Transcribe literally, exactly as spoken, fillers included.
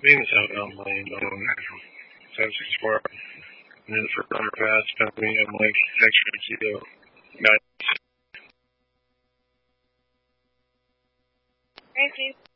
Venus outbound lane on seven sixty-four. And then for underpass, company, I'm like extra kilo. Nice. Thank you.